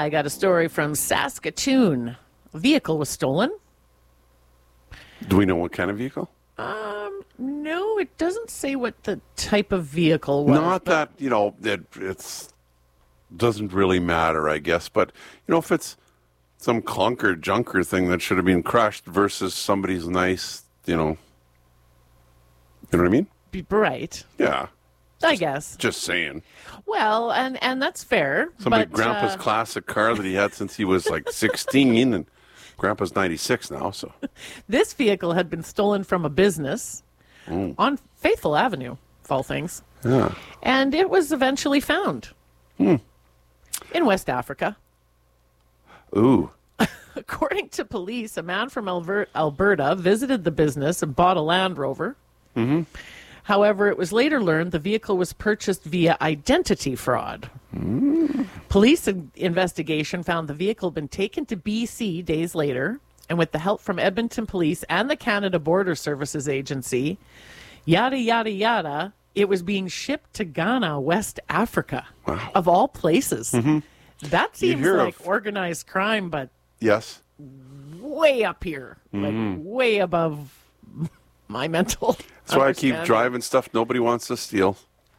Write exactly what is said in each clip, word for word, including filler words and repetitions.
I got a story from Saskatoon. A vehicle was stolen. Do we know what kind of vehicle? Um, no, it doesn't say what the type of vehicle was. Not that, you know, it it's, doesn't really matter, I guess. But, you know, if it's some clunker, junker thing that should have been crushed versus somebody's nice, you know, you know what I mean? Be right. Yeah. I guess. Just saying. Well, and, and that's fair. Somebody, but, Grandpa's uh, classic car that he had since he was like sixteen, and Grandpa's ninety-six now, so. This vehicle had been stolen from a business Mm. on Faithful Avenue, of all things. Yeah. And it was eventually found Hmm. in West Africa. Ooh. According to police, a man from Alver- Alberta visited the business and bought a Land Rover. Mm-hmm. However, it was later learned the vehicle was purchased via identity fraud. Mm. Police in- investigation found the vehicle had been taken to B C days later, and with the help from Edmonton Police and the Canada Border Services Agency, yada, yada, yada, it was being shipped to Ghana, West Africa, Wow. of all places. Mm-hmm. That seems hear like of- organized crime, but Yes. way up here, like Mhm. way above my mental. That's why I keep understanding. driving stuff nobody wants to steal.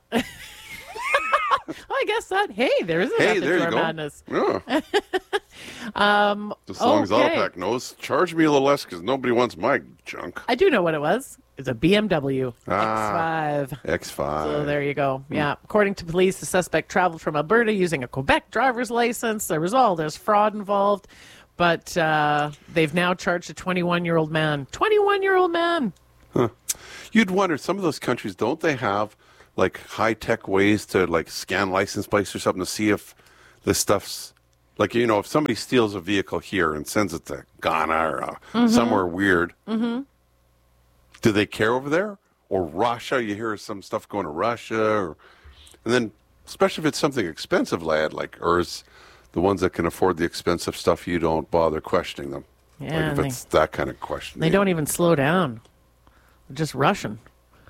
I guess that, hey, there is a Hey, method there to you our go. madness. Yeah. Um, As long as okay. Alpac knows, charge me a little less because nobody wants my junk. I do know what it was. It's a B M W Ah. X five. X five. So there you go. Yeah. According to police, the suspect traveled from Alberta using a Quebec driver's license. There was all there's fraud involved, but uh, they've now charged a twenty-one-year-old man. twenty-one-year-old man. Huh. You'd wonder, some of those countries, don't they have like high-tech ways to like scan license plates or something to see if this stuff's, like, you know, if somebody steals a vehicle here and sends it to Ghana or uh, Mhm. somewhere weird, Mm-hmm. do they care over there? Or Russia, you hear some stuff going to Russia, or, and then especially if it's something expensive, lad, like, or is the ones that can afford the expensive stuff, you don't bother questioning them. Yeah, like if and it's that kind of question. They don't even slow down. They're just Russian.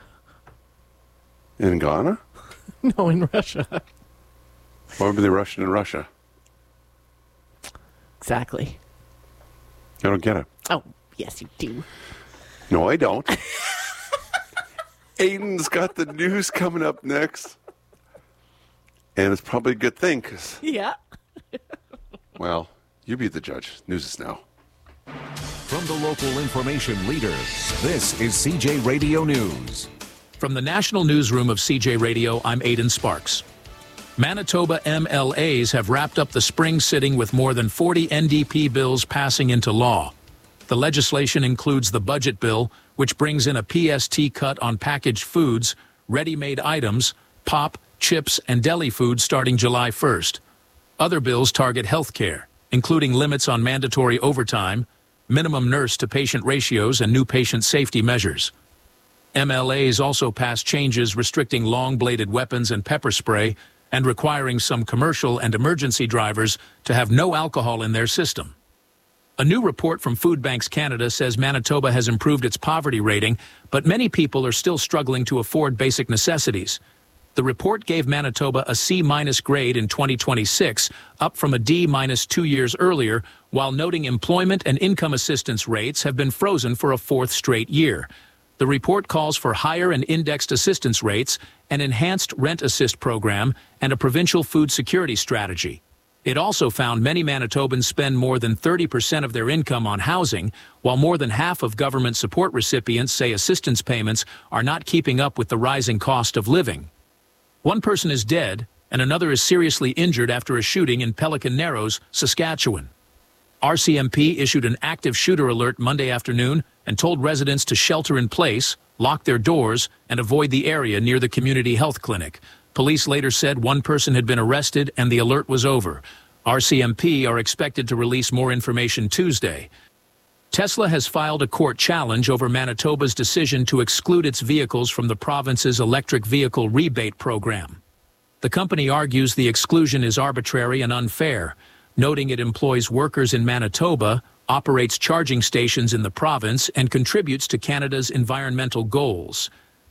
In Ghana? No, in Russia. Why would they Russian in Russia? Exactly. I don't get it. Oh, yes, you do. No, I don't. Aiden's got the news coming up next. And it's probably a good thing because, Yeah. well, you be the judge. News is now. From the local information leader, this is C J Radio News. From the National Newsroom of C J Radio, I'm Aidan Sparks. Manitoba M L As have wrapped up the spring sitting with more than forty N D P bills passing into law. The legislation includes the budget bill, which brings in a P S T cut on packaged foods, ready-made items, pop, chips, and deli food starting July first. Other bills target health care, including limits on mandatory overtime, minimum nurse-to-patient ratios, and new patient safety measures. M L As also passed changes restricting long-bladed weapons and pepper spray and requiring some commercial and emergency drivers to have no alcohol in their system. A new report from Food Banks Canada says Manitoba has improved its poverty rating, but many people are still struggling to afford basic necessities. The report gave Manitoba a C-minus grade in twenty twenty-six, up from a D-minus two years earlier, while noting employment and income assistance rates have been frozen for a fourth straight year. The report calls for higher and indexed assistance rates, an enhanced rent assist program, and a provincial food security strategy. It also found many Manitobans spend more than thirty percent of their income on housing, while more than half of government support recipients say assistance payments are not keeping up with the rising cost of living. One person is dead, and another is seriously injured after a shooting in Pelican Narrows, Saskatchewan. R C M P issued an active shooter alert Monday afternoon and told residents to shelter in place, lock their doors, and avoid the area near the community health clinic. Police later said one person had been arrested and the alert was over. R C M P are expected to release more information Tuesday. Tesla has filed a court challenge over Manitoba's decision to exclude its vehicles from the province's electric vehicle rebate program. The company argues the exclusion is arbitrary and unfair, noting it employs workers in Manitoba, operates charging stations in the province, and contributes to Canada's environmental goals.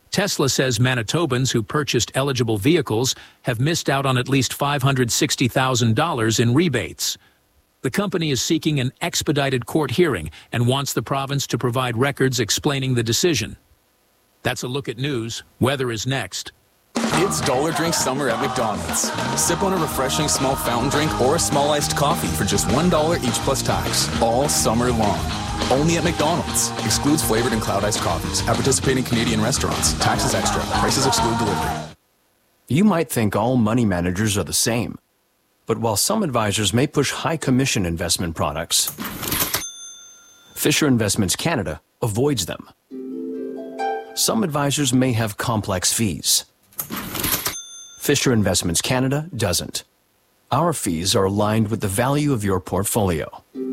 Tesla says Manitobans who purchased eligible vehicles have missed out on at least five hundred sixty thousand dollars in rebates. The company is seeking an expedited court hearing and wants the province to provide records explaining the decision. That's a look at news. Weather is next. It's Dollar Drink Summer at McDonald's. Sip on a refreshing small fountain drink or a small iced coffee for just one dollar each plus tax, all summer long. Only at McDonald's. Excludes flavored and cloud iced coffees at participating Canadian restaurants. Taxes extra. Prices exclude delivery. You might think all money managers are the same. But while some advisors may push high commission investment products, Fisher Investments Canada avoids them. Some advisors may have complex fees. Fisher Investments Canada doesn't. Our fees are aligned with the value of your portfolio.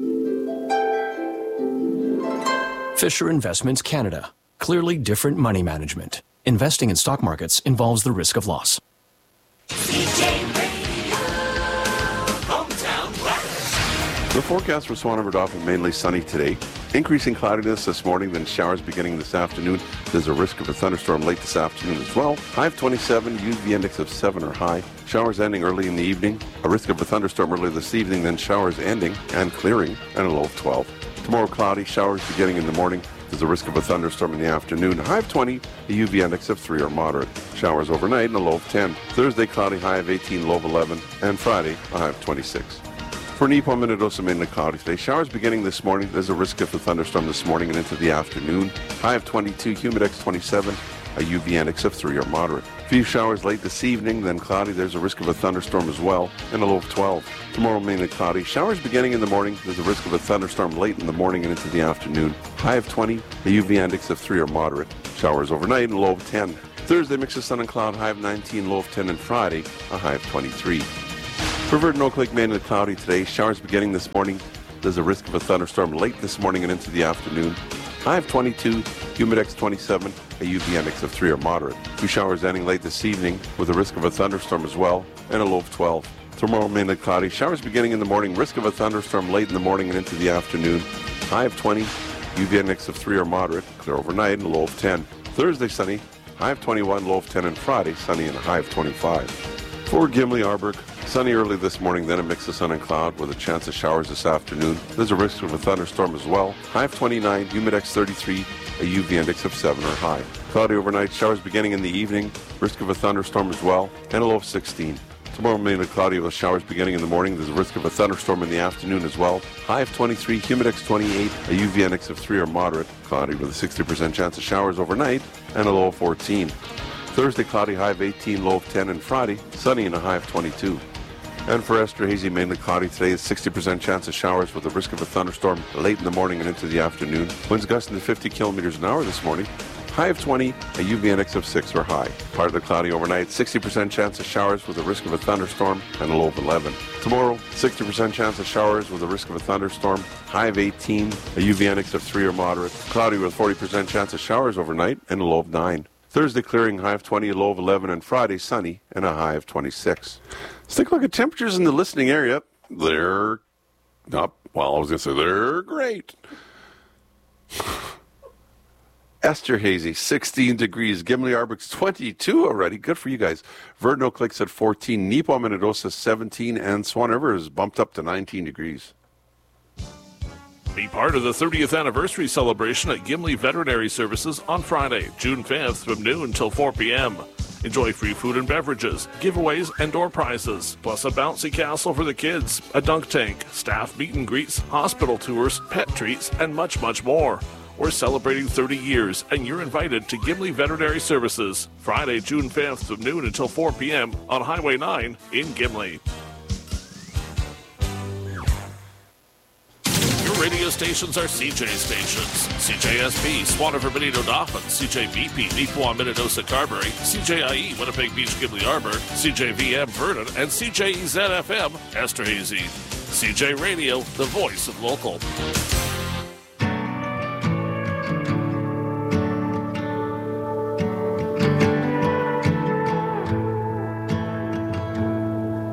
Fisher Investments Canada. Clearly different money management. Investing in stock markets involves the risk of loss. The forecast for Swan River Dauphin, mainly sunny today. Increasing cloudiness this morning, then showers beginning this afternoon. There's a risk of a thunderstorm late this afternoon as well. High of twenty-seven, U V index of seven or high. Showers ending early in the evening. A risk of a thunderstorm early this evening, then showers ending and clearing, and a low of twelve. Tomorrow cloudy, showers beginning in the morning. There's a risk of a thunderstorm in the afternoon. High of twenty, a U V index of three or moderate. Showers overnight and a low of ten. Thursday cloudy, high of eighteen, low of eleven. And Friday, a high of twenty-six. For Nipo, Minidosa, mainly cloudy today. Showers beginning this morning. There's a risk of a thunderstorm this morning and into the afternoon. High of twenty-two, humidex twenty-seven, a U V index of three or moderate. Few showers late this evening, then cloudy. There's a risk of a thunderstorm as well, and a low of twelve. Tomorrow mainly cloudy. Showers beginning in the morning. There's a risk of a thunderstorm late in the morning and into the afternoon. High of twenty, a U V index of three or moderate. Showers overnight and a low of ten. Thursday mix of sun and cloud, high of nineteen, low of ten, and Friday a high of twenty-three. For Verdun Oak Lake, mainly cloudy today. Showers beginning this morning. There's a risk of a thunderstorm late this morning and into the afternoon. High of twenty-two, humidex twenty-seven, a U V index of three or moderate. Few showers ending late this evening with a risk of a thunderstorm as well, and a low of twelve. Tomorrow mainly cloudy. Showers beginning in the morning. Risk of a thunderstorm late in the morning and into the afternoon. High of twenty, U V index of three or moderate. Clear overnight and a low of ten. Thursday sunny. High of twenty-one, low of ten, and Friday sunny and a high of twenty-five. For Gimli, Arberg, sunny early this morning, then a mix of sun and cloud with a chance of showers this afternoon. There's a risk of a thunderstorm as well. High of twenty-nine, humidex thirty-three, a U V index of seven or high. Cloudy overnight, showers beginning in the evening, risk of a thunderstorm as well, and a low of sixteen. Tomorrow mainly cloudy with showers beginning in the morning. There's a risk of a thunderstorm in the afternoon as well. High of twenty-three, humidex twenty-eight, a U V index of three or moderate. Cloudy with a sixty percent chance of showers overnight, and a low of fourteen. Thursday, cloudy, high of eighteen, low of ten, and Friday, sunny and a high of twenty-two. And for Esterhazy, mainly cloudy today, is sixty percent chance of showers with a risk of a thunderstorm late in the morning and into the afternoon. Winds gusting to fifty kilometers an hour this morning. High of twenty, a U V index of six or high. Partly cloudy overnight, sixty percent chance of showers with a risk of a thunderstorm and a low of eleven. Tomorrow, sixty percent chance of showers with a risk of a thunderstorm. High of eighteen, a U V index of three or moderate. Cloudy with forty percent chance of showers overnight and a low of nine. Thursday clearing, high of twenty, a low of eleven, and Friday sunny and a high of twenty-six. Let's take a look at temperatures in the listening area. They're not, well, I was going to say they're great. Esterhazy, sixteen degrees. Gimli, Arberg's twenty-two already. Good for you guys. Verdun Oak Lake's at fourteen. Nipo, Minidosa, seventeen. And Swan River is bumped up to nineteen degrees. Be part of the thirtieth anniversary celebration at Gimli Veterinary Services on Friday, June fifth from noon until four p.m. Enjoy free food and beverages, giveaways, and door prizes, plus a bouncy castle for the kids, a dunk tank, staff meet and greets, hospital tours, pet treats, and much, much more. We're celebrating thirty years, and you're invited to Gimli Veterinary Services, Friday, June fifth from noon until four p.m. on Highway nine in Gimli. Radio stations are C J stations. C J S B, Swan River, Benito, Dauphin, C J V P, Nipoa, Minidosa, Carberry, C J I E, Winnipeg Beach, Gimli, Arbor, C J V M, Verdun, and C J E Z F M, Esterhazy. C J Radio, the voice of local.